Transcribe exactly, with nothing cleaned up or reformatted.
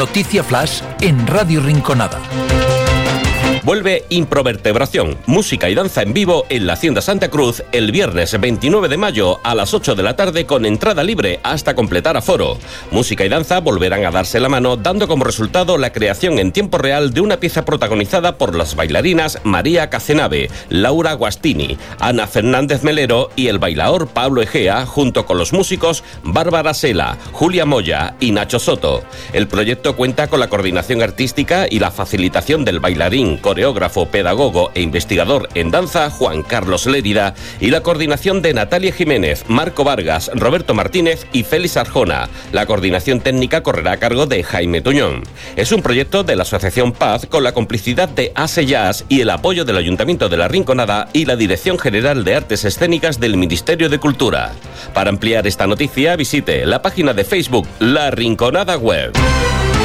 Noticia Flash en Radio Rinconada. Vuelve Improvertebración, música y danza en vivo en la Hacienda Santa Cruz el viernes veintinueve de mayo a las ocho de la tarde con entrada libre hasta completar aforo. Música y danza volverán a darse la mano, dando como resultado la creación en tiempo real de una pieza protagonizada por las bailarinas María Cacenave, Laura Guastini, Ana Fernández Melero y el bailaor Pablo Egea, junto con los músicos Bárbara Sela, Julia Moya y Nacho Soto. El proyecto cuenta con la coordinación artística y la facilitación del bailarín, coreógrafo, pedagogo e investigador en danza Juan Carlos Lérida y la coordinación de Natalia Jiménez, Marco Vargas, Roberto Martínez y Félix Arjona. La coordinación técnica correrá a cargo de Jaime Tuñón. Es un proyecto de la Asociación Paz con la complicidad de Ase Jazz y el apoyo del Ayuntamiento de La Rinconada y la Dirección General de Artes Escénicas del Ministerio de Cultura. Para ampliar esta noticia visite la página de Facebook La Rinconada Web.